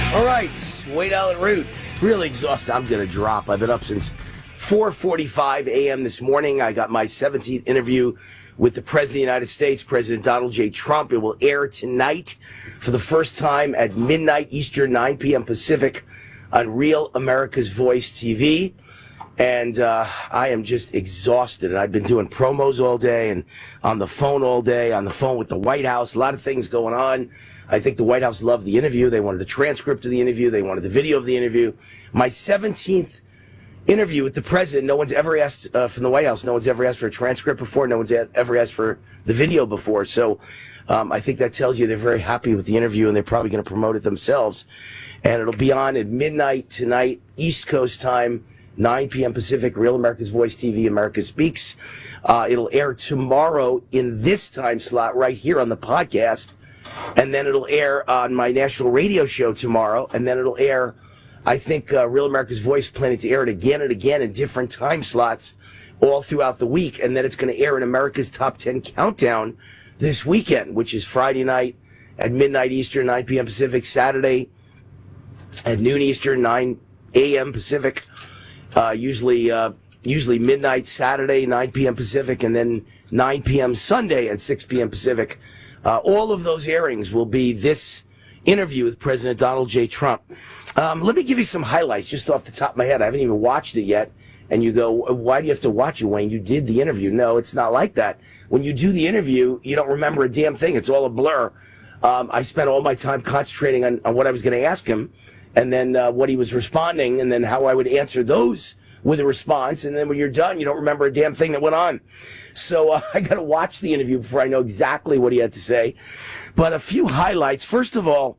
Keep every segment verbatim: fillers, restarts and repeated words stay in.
All right, Wade Allen Root. Really exhausted. I'm going to drop. I've been up since four forty-five a.m. this morning. I got my seventeenth interview with the President of the United States, President Donald J. Trump. It will air tonight for the first time at midnight Eastern, nine p.m. Pacific on Real America's Voice T V. And uh, I am just exhausted. And I've been doing promos all day and on the phone all day, on the phone with the White House. A lot of things going on. I think the White House loved the interview. They wanted a transcript of the interview. They wanted the video of the interview. My seventeenth interview with the president. No one's ever asked uh, from the White House. No one's ever asked for a transcript before. No one's ever asked for the video before. So um, I think that tells you they're very happy with the interview, and they're probably going to promote it themselves. And it'll be on at midnight tonight, East Coast time, nine p.m. Pacific, Real America's Voice T V, America Speaks. Uh, it'll air tomorrow in this time slot right here on the podcast. And then it'll air on my national radio show tomorrow. And then it'll air, I think, uh, Real America's Voice planning to air it again and again in different time slots all throughout the week. And then it's going to air in America's Top ten Countdown this weekend, which is Friday night at midnight Eastern, nine p.m. Pacific, Saturday at noon Eastern, nine a.m. Pacific, uh, usually uh, usually midnight Saturday, nine p.m. Pacific, and then nine p.m. Sunday at six p.m. Pacific. Uh, all of those airings will be this interview with President Donald J. Trump. Um, let me give you some highlights just off the top of my head. I haven't even watched it yet. And you go, why do you have to watch it, Wayne? You did the interview. No, it's not like that. When you do the interview, you don't remember a damn thing. It's all a blur. Um, I spent all my time concentrating on, on what I was going to ask him, and then uh, what he was responding, and then how I would answer those with a response. And then when you're done, you don't remember a damn thing that went on. So uh, I got to watch the interview before I know exactly what he had to say. But a few highlights. First of all,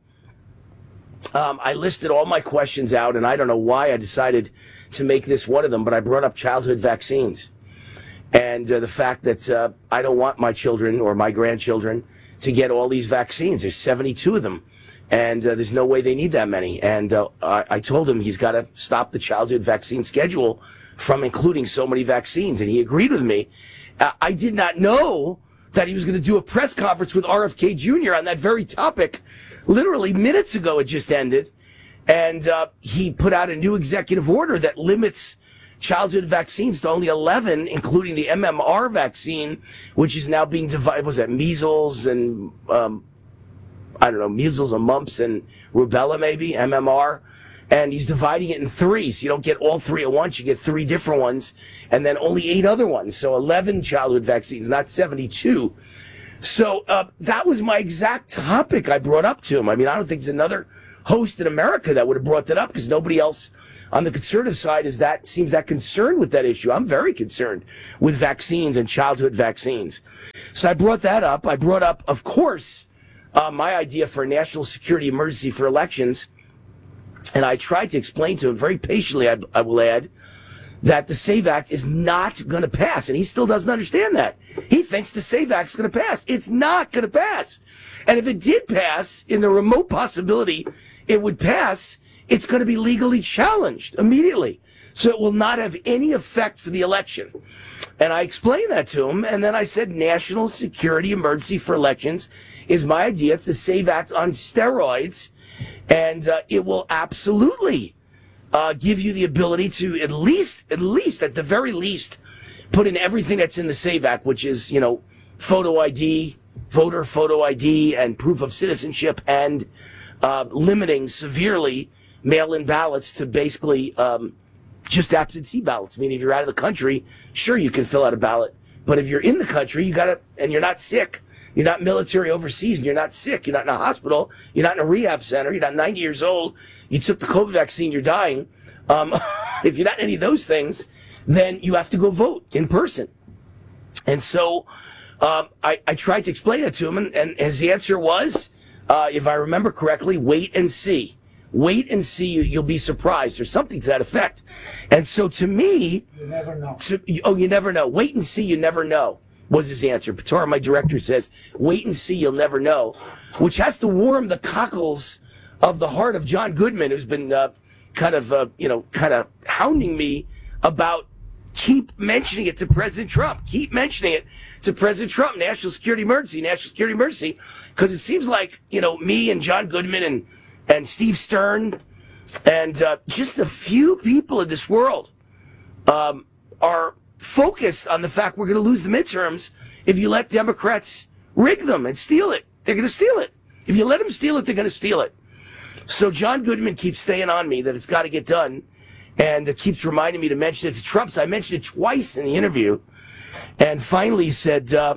um, I listed all my questions out, and I don't know why I decided to make this one of them, but I brought up childhood vaccines and uh, the fact that uh, I don't want my children or my grandchildren to get all these vaccines. There's seventy-two of them. And uh, there's no way they need that many. And uh, I, I told him he's got to stop the childhood vaccine schedule from including so many vaccines. And he agreed with me. Uh, I did not know that he was going to do a press conference with R F K Junior on that very topic. Literally minutes ago, it just ended. And uh, he put out a new executive order that limits childhood vaccines to only eleven, including the M M R vaccine, which is now being divided. Was that measles and... Um, I don't know, measles and mumps and rubella maybe, M M R. And he's dividing it in three, so you don't get all three at once. You get three different ones, and then only eight other ones. So eleven childhood vaccines, not seventy-two. So uh, that was my exact topic I brought up to him. I mean, I don't think there's another host in America that would have brought that up, because nobody else on the conservative side is that seems that concerned with that issue. I'm very concerned with vaccines and childhood vaccines. So I brought that up. I brought up, of course, Uh, my idea for a national security emergency for elections, and I tried to explain to him very patiently, I, I will add, that the SAVE Act is not going to pass, and he still doesn't understand that. He thinks the SAVE Act is going to pass. It's not going to pass. And if it did pass, in the remote possibility it would pass, it's going to be legally challenged immediately. So it will not have any effect for the election. And I explained that to him, and then I said national security emergency for elections is my idea. It's the SAVE Act on steroids, and uh, it will absolutely uh, give you the ability to at least, at least, at the very least, put in everything that's in the SAVE Act, which is, you know, photo I D, voter photo I D, and proof of citizenship, and uh, limiting severely mail-in ballots to basically um, just absentee ballots. I mean, if you're out of the country, sure, you can fill out a ballot. But if you're in the country, you gotta, and you're not sick, you're not military overseas, and you're not sick, you're not in a hospital, you're not in a rehab center, you're not ninety years old, you took the COVID vaccine, you're dying. Um, if you're not any of those things, then you have to go vote in person. And so um, I, I tried to explain it to him, and, and his answer was, uh, if I remember correctly, wait and see. Wait and see, you'll be surprised, or something to that effect. And so to me... You never know. To, oh, you never know. Wait and see, you never know, was his answer. Patora, my director, says, wait and see, you'll never know, which has to warm the cockles of the heart of John Goodman, who's been uh, kind of, uh, you know, kind of hounding me about keep mentioning it to President Trump. Keep mentioning it to President Trump. National security emergency, national security emergency. Because it seems like, you know, me and John Goodman and and Steve Stern and uh, just a few people in this world um, are focused on the fact we're going to lose the midterms if you let Democrats rig them and steal it. They're going to steal it. If you let them steal it, they're going to steal it. So John Goodman keeps staying on me that it's got to get done, and it keeps reminding me to mention it to Trump. So I mentioned it twice in the interview, and finally he said, uh,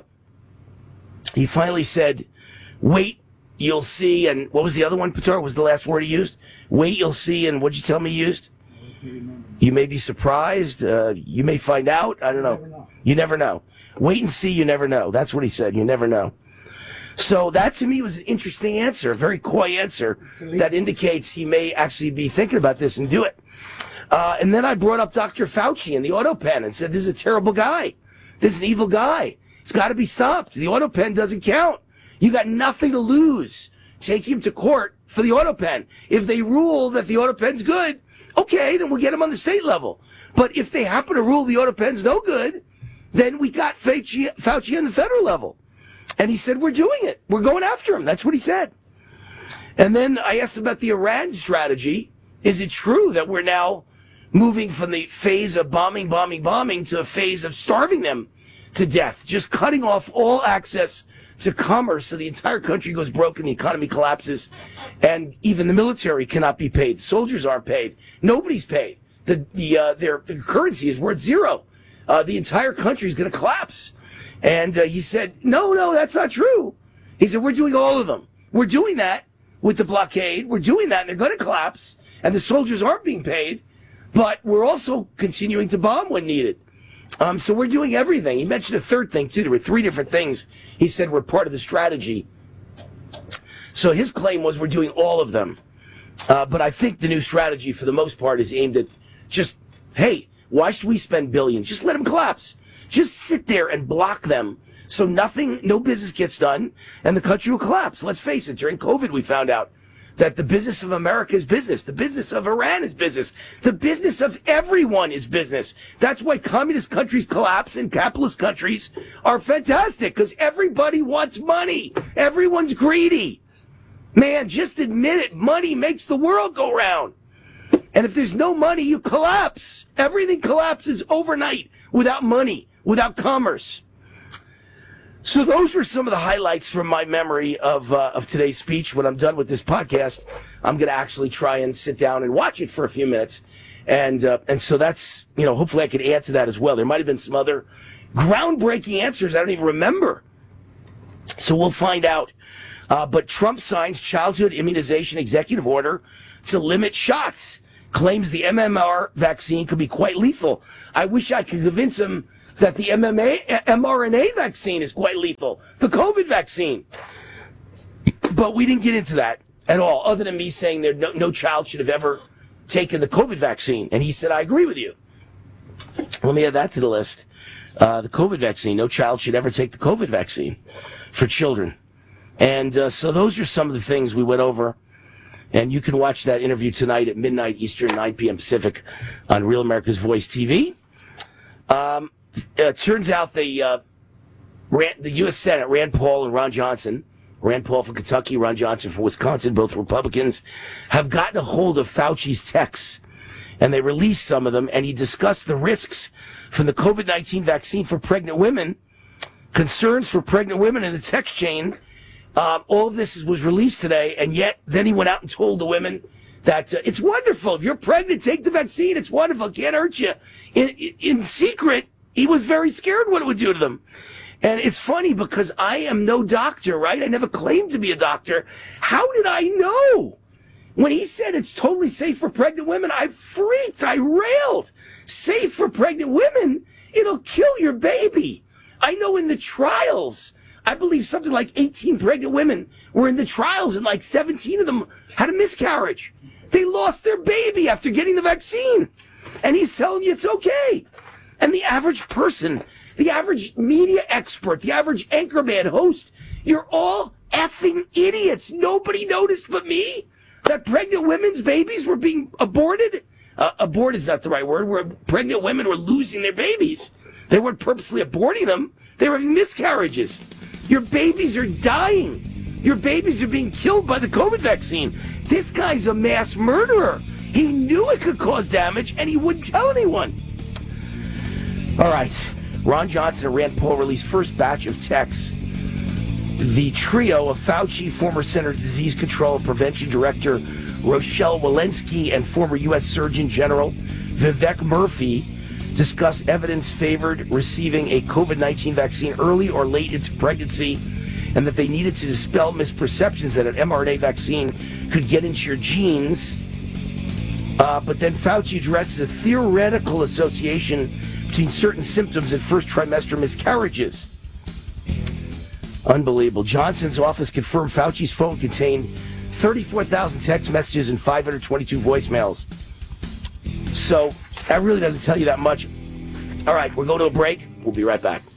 he finally said, wait, you'll see, and what was the other one, Patar? What was the last word he used? Wait, you'll see, and what did you tell me he used? You may be surprised. Uh, you may find out. I don't know. Never know. You never know. Wait and see, you never know. That's what he said. You never know. So that to me was an interesting answer, a very coy answer that indicates he may actually be thinking about this and do it. Uh, and then I brought up Doctor Fauci and the AutoPen and said, this is a terrible guy. This is an evil guy. It's got to be stopped. The AutoPen doesn't count. You got nothing to lose. Take him to court for the AutoPen. If they rule that the AutoPen's good, okay, then we'll get him on the state level. But if they happen to rule the AutoPen's no good, then we got Fauci, Fauci on the federal level. And he said, we're doing it. We're going after him. That's what he said. And then I asked about the Iran strategy. Is it true that we're now moving from the phase of bombing, bombing, bombing to a phase of starving them to death, just cutting off all access to commerce so the entire country goes broke and the economy collapses, and even the military cannot be paid. Soldiers aren't paid. Nobody's paid. The, the, uh, their, their currency is worth zero. Uh, the entire country is going to collapse. And uh, he said, no, no, that's not true. He said, we're doing all of them. We're doing that with the blockade. We're doing that, and they're going to collapse, and the soldiers aren't being paid, but we're also continuing to bomb when needed. Um, so we're doing everything. He mentioned a third thing, too. There were three different things he said were part of the strategy. So his claim was we're doing all of them. Uh, but I think the new strategy, for the most part, is aimed at just, hey, why should we spend billions? Just let them collapse. Just sit there and block them so nothing, no business gets done, and the country will collapse. Let's face it, during COVID we found out that the business of America is business. The business of Iran is business. The business of everyone is business. That's why communist countries collapse and capitalist countries are fantastic, because everybody wants money. Everyone's greedy. Man, just admit it. Money makes the world go round. And if there's no money, you collapse. Everything collapses overnight without money, without commerce. So those were some of the highlights from my memory of uh, of today's speech. When I'm done with this podcast, I'm going to actually try and sit down and watch it for a few minutes. And uh, and so that's, you know, hopefully I could add to that as well. There might have been some other groundbreaking answers I don't even remember. So we'll find out. Uh, but Trump signs childhood immunization executive order to limit shots. Claims the M M R vaccine could be quite lethal. I wish I could convince him that the M M A, mRNA vaccine is quite lethal, the COVID vaccine. But we didn't get into that at all, other than me saying there no, no child should have ever taken the COVID vaccine. And he said, I agree with you. Let me add that to the list. Uh, the COVID vaccine, no child should ever take the COVID vaccine for children. And uh, so those are some of the things we went over. And you can watch that interview tonight at midnight Eastern, nine p.m. Pacific on Real America's Voice T V. Um, it turns out the, uh, Rand, the U S Senate, Rand Paul and Ron Johnson, Rand Paul from Kentucky, Ron Johnson from Wisconsin, both Republicans, have gotten a hold of Fauci's texts. And they released some of them, and he discussed the risks from the COVID nineteen vaccine for pregnant women, concerns for pregnant women in the text chain. Um, all of this was released today, and yet then he went out and told the women that uh, it's wonderful. If you're pregnant, take the vaccine. It's wonderful. It can't hurt you. In, in, in secret, he was very scared what it would do to them. And it's funny because I am no doctor, right? I never claimed to be a doctor. How did I know? When he said it's totally safe for pregnant women, I freaked. I railed. Safe for pregnant women? It'll kill your baby. I know in the trials, I believe something like eighteen pregnant women were in the trials, and like seventeen of them had a miscarriage. They lost their baby after getting the vaccine. And he's telling you it's okay. And the average person, the average media expert, the average anchorman host, you're all effing idiots. Nobody noticed but me that pregnant women's babies were being aborted. Uh, aborted is not the right word. Where pregnant women were losing their babies. They weren't purposely aborting them. They were having miscarriages. Your babies are dying. Your babies are being killed by the COVID vaccine. This guy's a mass murderer. He knew it could cause damage, and he wouldn't tell anyone. All right. Ron Johnson and Rand Paul released first batch of texts. The trio of Fauci, former Center for Disease Control and Prevention Director Rochelle Walensky, and former U S Surgeon General Vivek Murthy discussed evidence favored receiving a COVID nineteen vaccine early or late into pregnancy, and that they needed to dispel misperceptions that an mRNA vaccine could get into your genes. Uh, but then Fauci addresses a theoretical association between certain symptoms and first trimester miscarriages. Unbelievable. Johnson's office confirmed Fauci's phone contained thirty-four thousand text messages and five hundred twenty-two voicemails. So that really doesn't tell you that much. All right, we're going to a break. We'll be right back.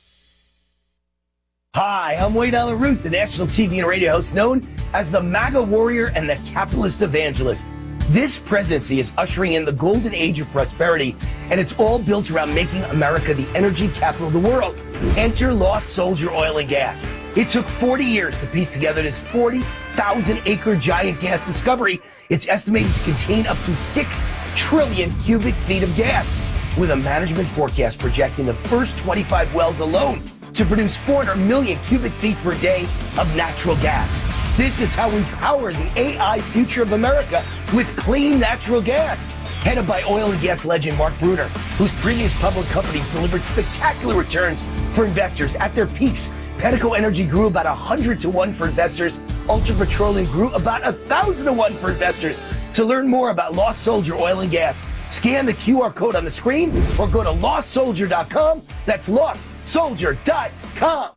Hi, I'm Wayne Allen Root, the national T V and radio host known as the MAGA warrior and the capitalist evangelist. This presidency is ushering in the golden age of prosperity, and it's all built around making America the energy capital of the world. Enter Lost Soldier Oil and Gas. It took forty years to piece together this forty thousand acre giant gas discovery. It's estimated to contain up to six trillion cubic feet of gas, with a management forecast projecting the first twenty-five wells alone to produce four hundred million cubic feet per day of natural gas. This is how we power the A I future of America, with clean natural gas. Headed by oil and gas legend Mark Bruner, whose previous public companies delivered spectacular returns for investors. At their peaks, Pedico Energy grew about one hundred to one for investors. Ultra Petroleum grew about one thousand to one for investors. To learn more about Lost Soldier Oil and Gas, scan the Q R code on the screen or go to lost soldier dot com. That's lost soldier dot com.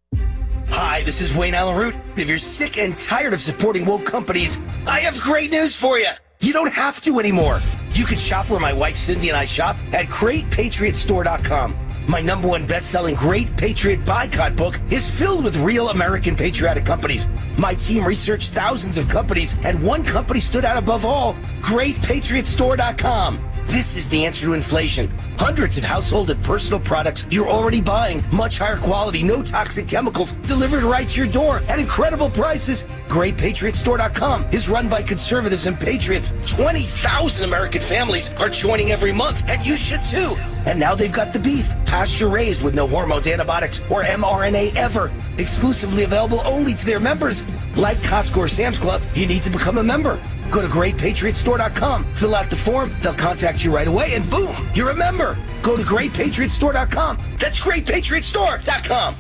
Hi, this is Wayne Allen Root. If you're sick and tired of supporting woke companies, I have great news for you. You don't have to anymore. You can shop where my wife Cindy and I shop at great patriot store dot com. My number one best-selling Great Patriot Boycott book is filled with real American patriotic companies. My team researched thousands of companies, and one company stood out above all, great patriot store dot com. This is the answer to inflation. Hundreds of household and personal products you're already buying. Much higher quality, no toxic chemicals, delivered right to your door at incredible prices. great patriot store dot com is run by conservatives and patriots. twenty thousand American families are joining every month, and you should too. And now they've got the beef, pasture raised with no hormones, antibiotics, or mRNA ever. Exclusively available only to their members. Like Costco or Sam's Club, you need to become a member. Go to great patriot store dot com, fill out the form, they'll contact you right away, and boom, you're a member. Go to great patriot store dot com. That's great patriot store dot com.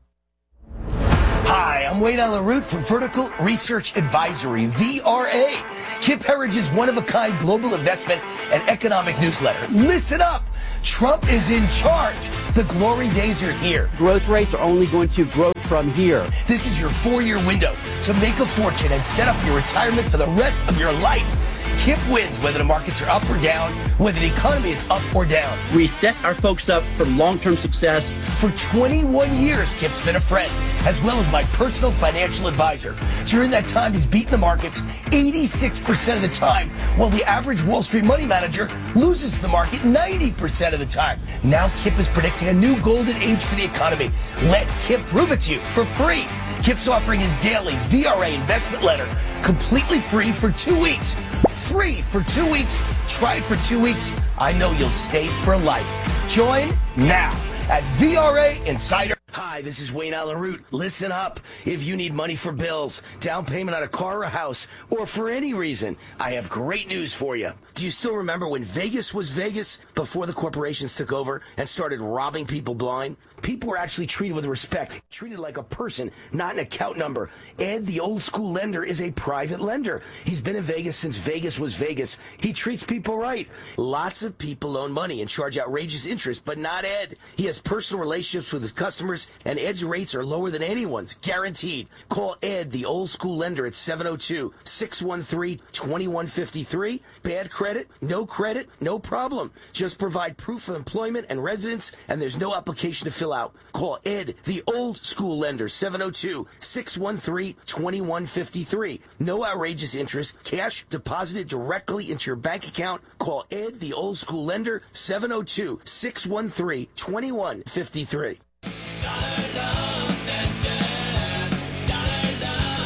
Hi, I'm Wayne Allen Root for Vertical Research Advisory, V R A, Kip Herridge's one-of-a-kind global investment and economic newsletter. Listen up! Trump is in charge. The glory days are here. Growth rates are only going to grow from here. This is your four-year window to make a fortune and set up your retirement for the rest of your life. Kip wins whether the markets are up or down, whether the economy is up or down. We set our folks up for long-term success. For twenty-one years, Kip's been a friend, as well as my personal financial advisor. During that time, he's beaten the markets eighty-six percent of the time, while the average Wall Street money manager loses the market ninety percent of the time. Now Kip is predicting a new golden age for the economy. Let Kip prove it to you for free. Kip's offering his daily V R A investment letter completely free for two weeks. Free for two weeks. Try it for two weeks. I know you'll stay for life. Join now at V R A Insider. Hi, this is Wayne Allen Root. Listen up. If you need money for bills, down payment on a car or a house, or for any reason, I have great news for you. Do you still remember when Vegas was Vegas before the corporations took over and started robbing people blind? People were actually treated with respect, treated like a person, not an account number. Ed, the old school lender, is a private lender. He's been in Vegas since Vegas was Vegas. He treats people right. Lots of people loan money and charge outrageous interest, but not Ed. He has personal relationships with his customers, and Ed's rates are lower than anyone's, guaranteed. Call Ed, the old school lender, at seven oh two, six one three, two one five three. Bad credit? No credit? No problem. Just provide proof of employment and residence, and there's no application to fill out. Call Ed, the old school lender, seven oh two, six one three, two one five three. No outrageous interest. Cash deposited directly into your bank account. Call Ed, the old school lender, seven oh two, six one three, two one five three.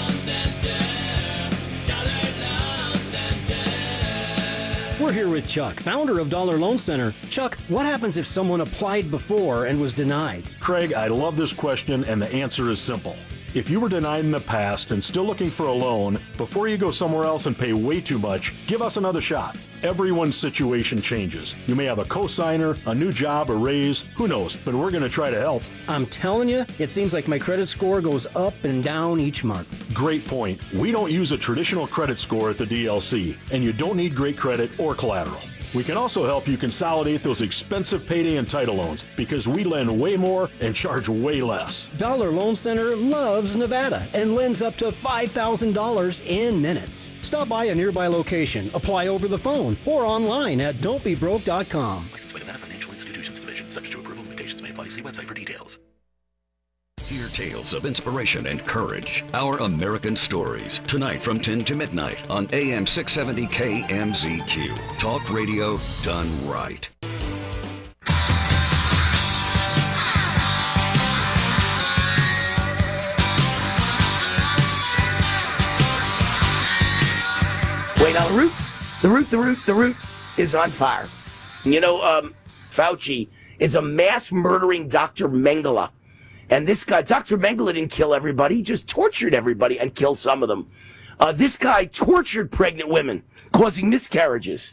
We're here with Chuck, founder of Dollar Loan Center. Chuck, what happens if someone applied before and was denied? Craig, I love this question, and the answer is simple. If you were denied in the past and still looking for a loan, before you go somewhere else and pay way too much, give us another shot. Everyone's situation changes. You may have a cosigner, a new job, a raise, who knows, but we're going to try to help. I'm telling you, it seems like my credit score goes up and down each month. Great point. We don't use a traditional credit score at the D L C, and you don't need great credit or collateral. We can also help you consolidate those expensive payday and title loans because we lend way more and charge way less. Dollar Loan Center loves Nevada and lends up to five thousand dollars in minutes. Stop by a nearby location, apply over the phone, or online at don't be broke dot com. Licensed by Nevada Financial Institutions Division. Subject to approval. Limitations may apply. See website for details. Hear tales of inspiration and courage. Our American Stories. Tonight from ten to midnight on A M six seventy K M Z Q. Talk radio done right. Wait, now the root, the root, the root, the root is on fire. You know, um, Fauci is a mass murdering Doctor Mengele. And this guy, Doctor Mengele, didn't kill everybody. He just tortured everybody and killed some of them. Uh, this guy tortured pregnant women, causing miscarriages.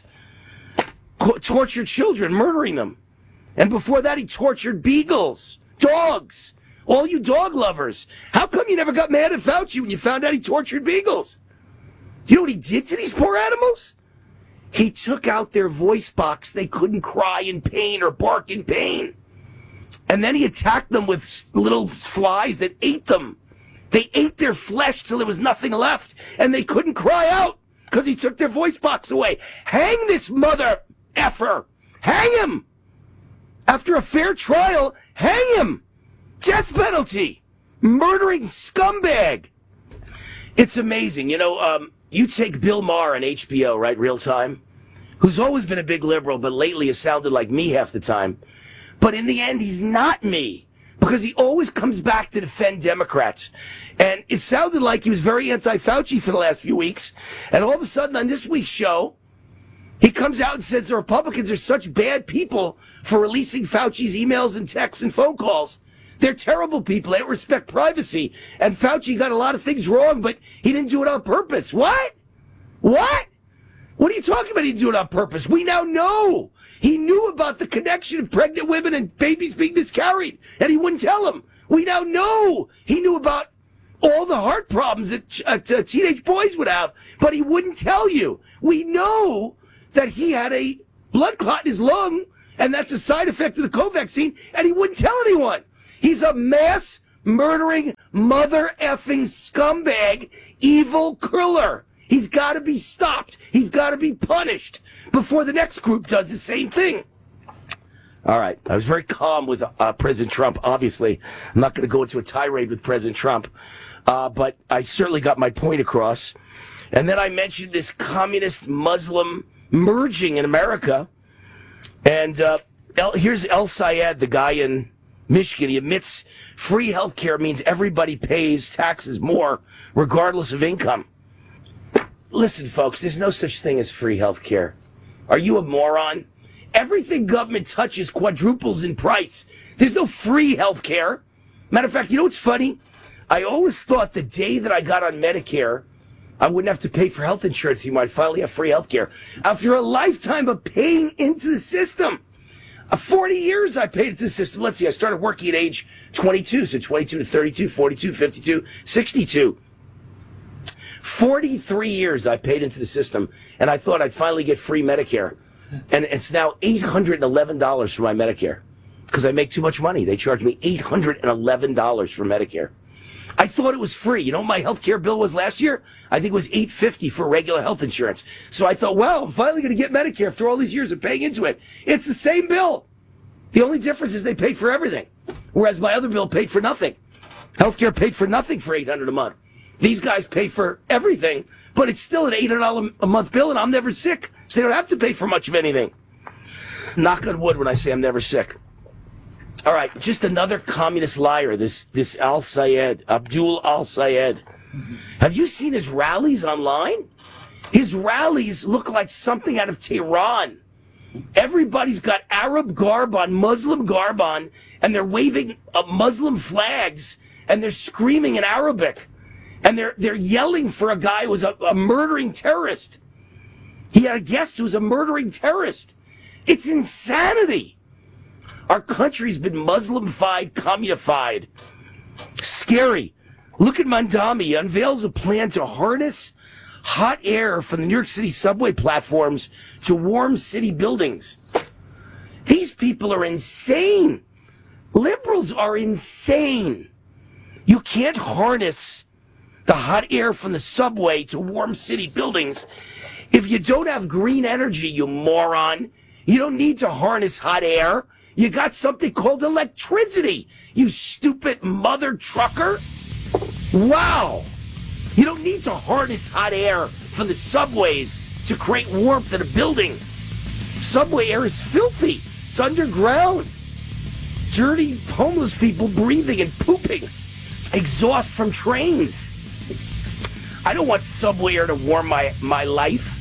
Co- tortured children, murdering them. And before that, he tortured beagles, dogs, all you dog lovers. How come you never got mad at Fauci when you found out he tortured beagles? Do you know what he did to these poor animals? He took out their voice box. They couldn't cry in pain or bark in pain. And then he attacked them with little flies that ate them. They ate their flesh till there was nothing left, and they couldn't cry out because he took their voice box away. Hang this mother effer. Hang him. After a fair trial, hang him. Death penalty. Murdering scumbag. It's amazing. You know, um, you take Bill Maher on H B O, right, Real Time, who's always been a big liberal, but lately has sounded like me half the time. But in the end, he's not me, because he always comes back to defend Democrats. And it sounded like he was very anti-Fauci for the last few weeks. And all of a sudden, on this week's show, he comes out and says the Republicans are such bad people for releasing Fauci's emails and texts and phone calls. They're terrible people. They don't respect privacy. And Fauci got a lot of things wrong, but he didn't do it on purpose. What? What? What are you talking about? He didn't do it on purpose. We now know. He knew about the connection of pregnant women and babies being miscarried, and he wouldn't tell them. We now know he knew about all the heart problems that uh, t- teenage boys would have, but he wouldn't tell you. We know that he had a blood clot in his lung, and that's a side effect of the COVID vaccine, and he wouldn't tell anyone. He's a mass murdering, mother effing scumbag, evil killer. He's got to be stopped. He's got to be punished before the next group does the same thing. All right. I was very calm with uh, President Trump, obviously. I'm not going to go into a tirade with President Trump, uh, but I certainly got my point across. And then I mentioned this communist Muslim merging in America. And uh, El, here's El Sayed, the guy in Michigan. He admits free health care means everybody pays taxes more, regardless of income. Listen, folks, there's no such thing as free health care. Are you a moron? Everything government touches quadruples in price. There's no free health care. Matter of fact, you know what's funny? I always thought the day that I got on Medicare, I wouldn't have to pay for health insurance anymore. I'd finally have free health care. After a lifetime of paying into the system. Uh, forty years I paid into the system. Let's see, I started working at age twenty-two, so twenty-two to thirty-two, forty-two, fifty-two, sixty-two. forty-three years I paid into the system, and I thought I'd finally get free Medicare. And it's now eight hundred eleven dollars for my Medicare because I make too much money. They charge me eight hundred eleven dollars for Medicare. I thought it was free. You know what my health care bill was last year? I think it was eight hundred fifty dollars for regular health insurance. So I thought, well, I'm finally going to get Medicare after all these years of paying into it. It's the same bill. The only difference is they pay for everything, whereas my other bill paid for nothing. Healthcare paid for nothing for eight hundred dollars a month. These guys pay for everything, but it's still an eight hundred dollars a month bill, and I'm never sick, so they don't have to pay for much of anything. Knock on wood when I say I'm never sick. All right, just another communist liar, this this Al Sayed, Abdul Al Sayed. Have you seen his rallies online? His rallies look like something out of Tehran. Everybody's got Arab garb on, Muslim garb on, and they're waving uh, Muslim flags, and they're screaming in Arabic. And they're they're yelling for a guy who was a, a murdering terrorist. He had a guest who's a murdering terrorist. It's insanity. Our country's been Muslim-fied, communified. Scary. Look at Mandami. He unveils a plan to harness hot air from the New York City subway platforms to warm city buildings. These people are insane. Liberals are insane. You can't harness the hot air from the subway to warm city buildings if you don't have green energy, you moron. You don't need to harness hot air. You got something called electricity, you stupid mother trucker. Wow. You don't need to harness hot air from the subways to create warmth in a building. Subway air is filthy. It's underground. Dirty homeless people breathing and pooping. Exhaust from trains. I don't want subway air to warm my, my life.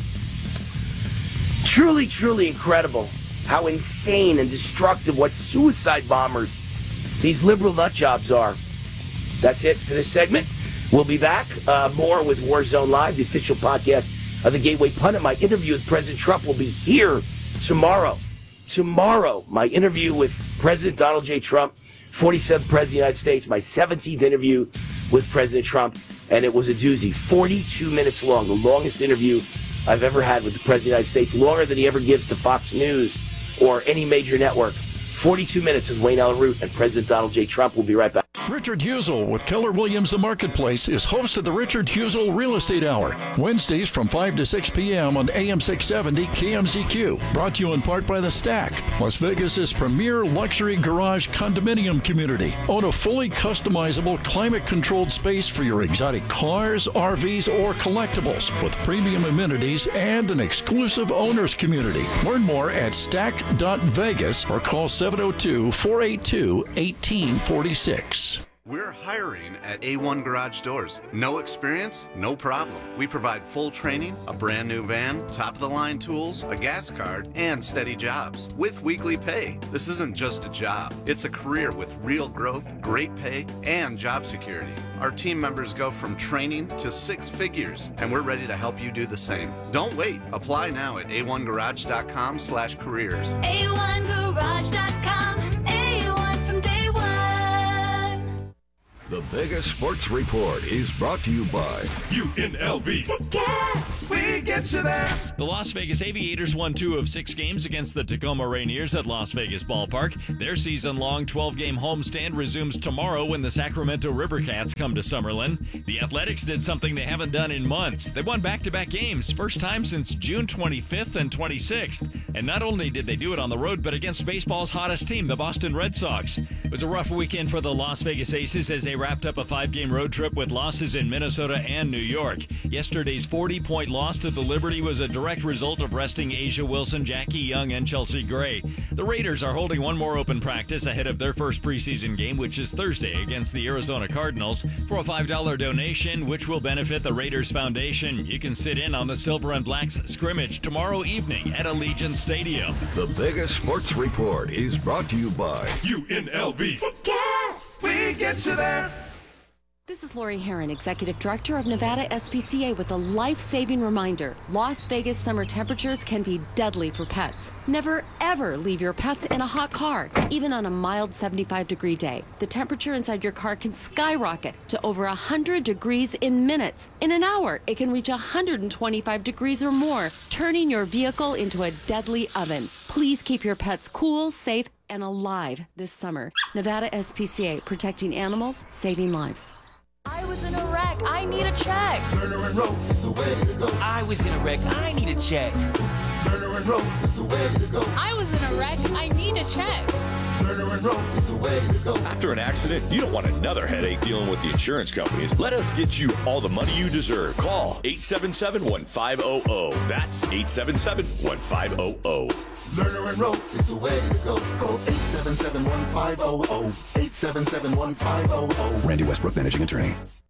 Truly, truly incredible how insane and destructive, what suicide bombers these liberal nut jobs are. That's it for this segment. We'll be back. Uh, more with Warzone Live, the official podcast of the Gateway Pundit. My interview with President Trump will be here tomorrow. Tomorrow, my interview with President Donald J. Trump, forty-seventh President of the United States, my seventeenth interview with President Trump, and it was a doozy. forty-two minutes long, the longest interview I've ever had with the President of the United States, longer than he ever gives to Fox News or any major network. forty-two minutes with Wayne Allyn Root and President Donald J. Trump. We'll be right back. Richard Husel with Keller Williams The Marketplace is host of the Richard Husel Real Estate Hour, Wednesdays from five to six p.m. on A M six seventy K M Z Q. Brought to you in part by The Stack, Las Vegas's premier luxury garage condominium community. Own a fully customizable, climate-controlled space for your exotic cars, R Vs, or collectibles with premium amenities and an exclusive owners community. Learn more at stack dot vegas or call seven oh two, four eight two, one eight four six. We're hiring at A one Garage Doors. No experience? No problem. We provide full training, a brand new van, top-of-the-line tools, a gas card, and steady jobs with weekly pay. This isn't just a job. It's a career with real growth, great pay, and job security. Our team members go from training to six figures, and we're ready to help you do the same. Don't wait. Apply now at a one garage dot com slash careers. a one garage dot com. A one from day one. The Vegas Sports Report is brought to you by U N L V. Tickets. We get you there. The Las Vegas Aviators won two of six games against the Tacoma Rainiers at Las Vegas Ballpark. Their season-long twelve-game homestand resumes tomorrow when the Sacramento Rivercats come to Summerlin. The Athletics did something they haven't done in months. They won back-to-back games, first time since June twenty-fifth and twenty-sixth. And not only did they do it on the road, but against baseball's hottest team, the Boston Red Sox. It was a rough weekend for the Las Vegas Aces as they wrapped up a five-game road trip with losses in Minnesota and New York. Yesterday's forty-point loss to the Liberty was a direct result of resting Asia Wilson, Jackie Young, and Chelsea Gray. The Raiders are holding one more open practice ahead of their first preseason game, which is Thursday against the Arizona Cardinals. For a five dollar donation, which will benefit the Raiders Foundation, you can sit in on the Silver and Blacks scrimmage tomorrow evening at Allegiant Stadium. The Vegas Sports Report is brought to you by U N L V. Tickets. We get you there. This is Lori Herron, Executive Director of Nevada S P C A, with a life-saving reminder. Las Vegas summer temperatures can be deadly for pets. Never, ever leave your pets in a hot car, even on a mild seventy-five degree day. The temperature inside your car can skyrocket to over one hundred degrees in minutes. In an hour, it can reach one hundred twenty-five degrees or more, turning your vehicle into a deadly oven. Please keep your pets cool, safe, and alive this summer. Nevada S P C A, protecting animals, saving lives. I was in a wreck. I need a check. Lerner and Rose is the way to go. I was in a wreck. I need a check. Lerner and Rose is the way to go. I was in a wreck. I need a check. Lerner and Rose is the way to go. After an accident, you don't want another headache dealing with the insurance companies. Let us get you all the money you deserve. Call eight seven seven, one five zero zero. That's eight seven seven, one five zero zero. Lerner and Rose is the way to go. Call eight seven seven, one five zero zero. eight seven seven, one five zero zero. Randy Westbrook, managing attorney.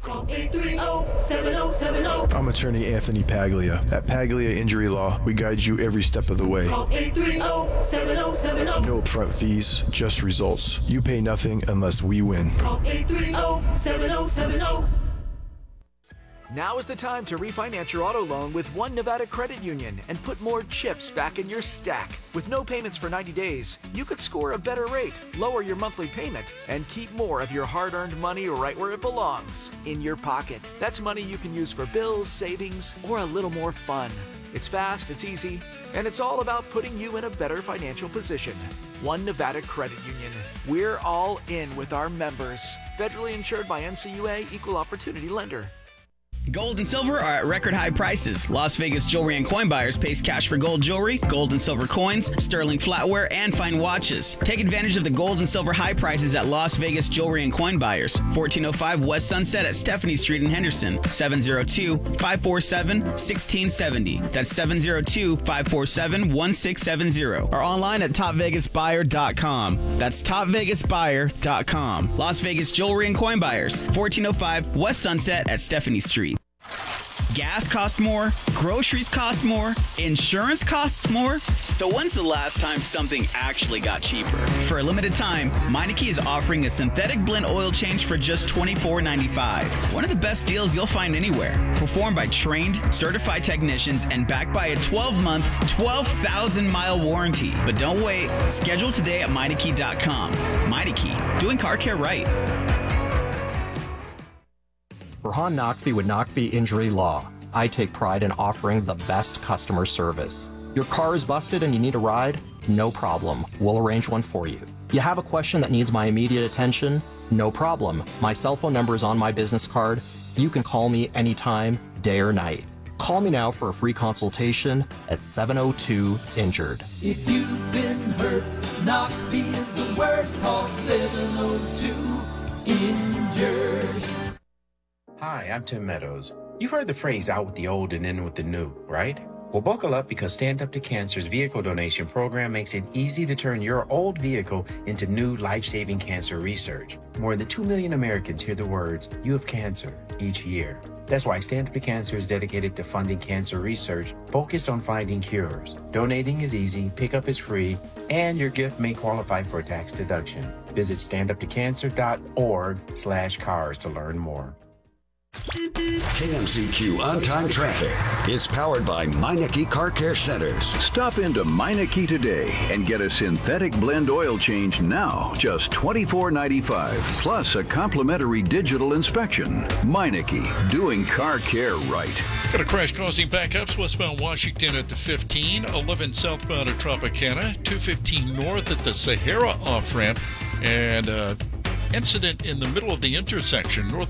Call eight three zero, seven zero seven zero. I'm attorney Anthony Paglia. At Paglia Injury Law, we guide you every step of the way. Call eight three zero, seven zero seven zero. No upfront fees, just results. You pay nothing unless we win. Call eight three zero, seven zero seven zero. Now is the time to refinance your auto loan with One Nevada Credit Union and put more chips back in your stack. With no payments for ninety days, you could score a better rate, lower your monthly payment, and keep more of your hard-earned money right where it belongs, in your pocket. That's money you can use for bills, savings, or a little more fun. It's fast, it's easy, and it's all about putting you in a better financial position. One Nevada Credit Union. We're all in with our members. Federally insured by N C U A, Equal Opportunity Lender. Gold and silver are at record high prices. Las Vegas Jewelry and Coin Buyers pays cash for gold jewelry, gold and silver coins, sterling flatware, and fine watches. Take advantage of the gold and silver high prices at Las Vegas Jewelry and Coin Buyers. fourteen oh five West Sunset at Stephanie Street in Henderson. seven oh two, five four seven, one six seven oh. That's seven oh two, five four seven, one six seven oh. Or online at top vegas buyer dot com. That's top vegas buyer dot com. Las Vegas Jewelry and Coin Buyers. fourteen oh five West Sunset at Stephanie Street. Gas costs more, groceries cost more, insurance costs more. So when's the last time something actually got cheaper? For a limited time, Meineke is offering a synthetic blend oil change for just twenty-four ninety-five. One of the best deals you'll find anywhere. Performed by trained, certified technicians and backed by a twelve-month, twelve thousand mile warranty. But don't wait. Schedule today at Meineke dot com. Meineke, doing car care right. Rahan Naqvi with Naqvi Injury Law. I take pride in offering the best customer service. Your car is busted and you need a ride? No problem. We'll arrange one for you. You have a question that needs my immediate attention? No problem. My cell phone number is on my business card. You can call me anytime, day or night. Call me now for a free consultation at seven oh two injured. If you've been hurt, Naqvi is the word. Call seven oh two injured. Hi, I'm Tim Meadows. You've heard the phrase out with the old and in with the new, right? Well, buckle up because Stand Up to Cancer's vehicle donation program makes it easy to turn your old vehicle into new life-saving cancer research. More than two million Americans hear the words, "You have cancer," each year. That's why Stand Up to Cancer is dedicated to funding cancer research focused on finding cures. Donating is easy, pickup is free, and your gift may qualify for a tax deduction. Visit stand up to cancer dot org slash cars to learn more. K M Z Q on-time traffic is powered by Meineke Car Care Centers. Stop into Meineke today and get a synthetic blend oil change now, just twenty-four ninety-five, plus a complimentary digital inspection. Meineke, doing car care right. Got a crash causing backups westbound Washington at the fifteen, eleven southbound at Tropicana, two fifteen north at the Sahara off-ramp, and uh, incident in the middle of the intersection north